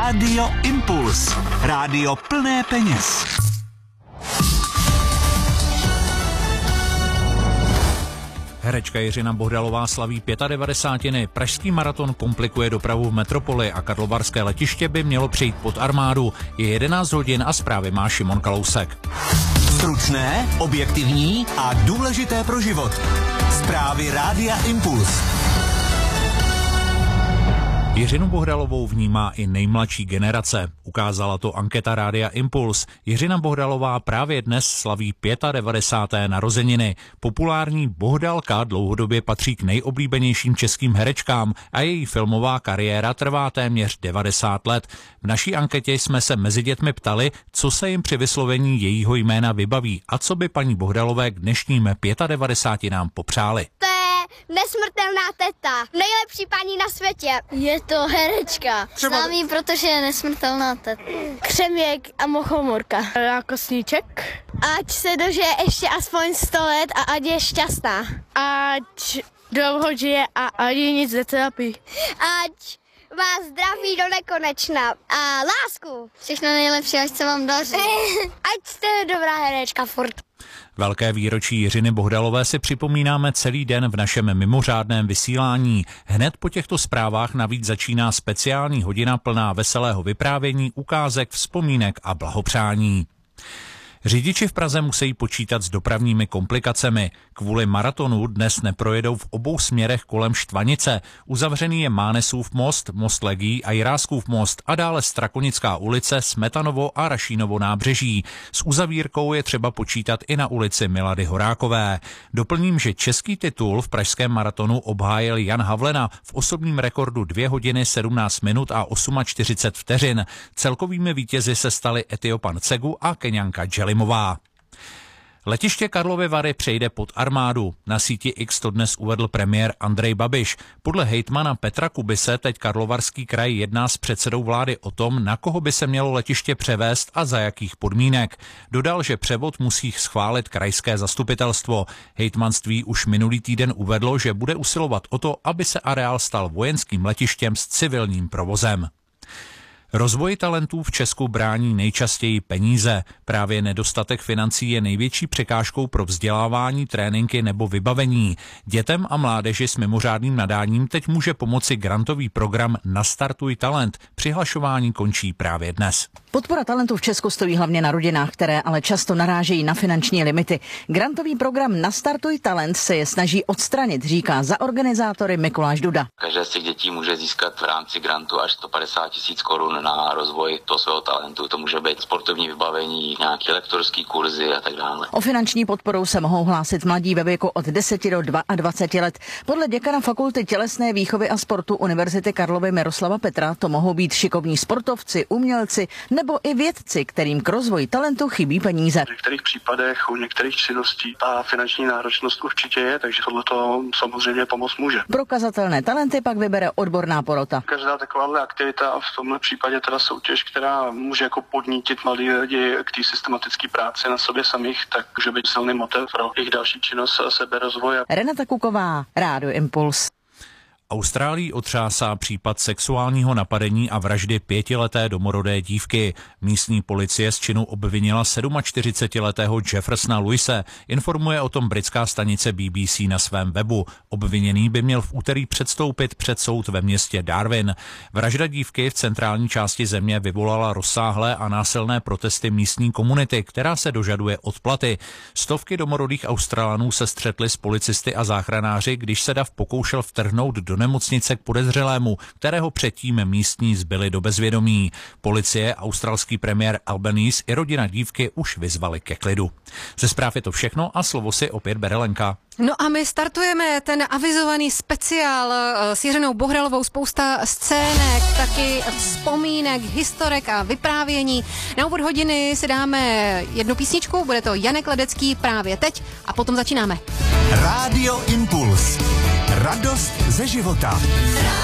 Rádio Impuls. Rádio plné peněz. Herečka Jiřina Bohdalová slaví 95. Pražský maraton komplikuje dopravu v metropoli a karlovarské letiště by mělo přejít pod armádu. Je 11 hodin a zprávy má Šimon Kalousek. Stručné, objektivní a důležité pro život. Zprávy Rádia Impuls. Jiřinu Bohdalovou vnímá i nejmladší generace. Ukázala to anketa Rádia Impuls. Jiřina Bohdalová právě dnes slaví 95. narozeniny. Populární Bohdalka dlouhodobě patří k nejoblíbenějším českým herečkám a její filmová kariéra trvá téměř 90 let. V naší anketě jsme se mezi dětmi ptali, co se jim při vyslovení jejího jména vybaví a co by paní Bohdalové k dnešním 95 nám popřáli. Nesmrtelná teta. Nejlepší paní na světě. Je to herečka. Znám jí, protože je nesmrtelná teta. Křeměk a mochomorka. Jako Sníček. Ať se dožije ještě aspoň 100 let a ať je šťastná. Ať dlouho žije a ani nic netrápí. Ať vás zdraví do nekonečna a lásku. Všechno nejlepší, ať se vám daří. Ať jste dobrá herečka furt. Velké výročí Jiřiny Bohdalové si připomínáme celý den v našem mimořádném vysílání. Hned po těchto zprávách navíc začíná speciální hodina plná veselého vyprávění, ukázek, vzpomínek a blahopřání. Řidiči v Praze musí počítat s dopravními komplikacemi. Kvůli maratonu dnes neprojedou v obou směrech kolem Štvanice. Uzavřený je Mánesův most, most Legí a Jiráskův most a dále Strakonická ulice, Smetanovo a Rašínovo nábřeží. S uzavírkou je třeba počítat i na ulici Milady Horákové. Doplním, že český titul v pražském maratonu obhájil Jan Havlena v osobním rekordu 2 hodiny 17 minut a 48 vteřin. Celkovými vítězi se stali Etiopan Cegu a Keňanka Jelimová. Letiště Karlovy Vary přejde pod armádu. Na síti X to dnes uvedl premiér Andrej Babiš. Podle hejtmana Petra Kubise teď Karlovarský kraj jedná s předsedou vlády o tom, na koho by se mělo letiště převést a za jakých podmínek. Dodal, že převod musí schválit krajské zastupitelstvo. Hejtmanství už minulý týden uvedlo, že bude usilovat o to, aby se areál stal vojenským letištěm s civilním provozem. Rozvoji talentů v Česku brání nejčastěji peníze. Právě nedostatek financí je největší překážkou pro vzdělávání, tréninky nebo vybavení. Dětem a mládeži s mimořádným nadáním teď může pomoci grantový program Nastartuj talent. Přihlašování končí právě dnes. Podpora talentů v Česku stojí hlavně na rodinách, které ale často narážejí na finanční limity. Grantový program Nastartuj talent se je snaží odstranit, říká za organizátory Mikuláš Duda. Každé z těch dětí může získat v rámci grantu až 150 000 korun na rozvoj toho svého talentu. To může být sportovní vybavení, nějaké lektorský kurzy a tak dále. O finanční podporu se mohou hlásit mladí ve věku od 10 do 22 let. Podle děkana Fakulty tělesné výchovy a sportu Univerzity Karlovy Miroslava Petra to mohou být šikovní sportovci, umělci nebo i vědci, kterým k rozvoji talentu chybí peníze. V některých případech u některých činností ta finanční náročnost určitě je, takže tohleto samozřejmě pomoct může. Prokazatelné talenty pak vybere odborná porota. Každá taková aktivita a v tomhle případě teda soutěž, která může jako podnítit mladí lidi k té systematické práci na sobě samých, tak může být silný motiv pro jejich další činnost a seberozvoje. Renata Kuková, Rádio Impuls. Austrálii otřásá případ sexuálního napadení a vraždy 5leté domorodé dívky. Místní policie z činu obvinila 47letého Jeffersona Louise. Informuje o tom britská stanice BBC na svém webu. Obviněný by měl v úterý předstoupit před soud ve městě Darwin. Vražda dívky v centrální části země vyvolala rozsáhlé a násilné protesty místní komunity, která se dožaduje odplaty. Stovky domorodých Australanů se střetly s policisty a záchranáři, když se dav pokoušel vtrhnout do nemocnice k podezřelému, kterého předtím místní zbyli do bezvědomí. Policie, australský premiér Albanese i rodina dívky už vyzvali ke klidu. Ze zpráv je to všechno a slovo si opět bere Lenka. No a my startujeme ten avizovaný speciál s Jiřinou Bohdalovou, spousta scének, taky vzpomínek, historek a vyprávění. Na úvod hodiny si dáme jednu písničku, bude to Janek Ledecký právě teď a potom začínáme. Rádio Impuls. Radost ze života.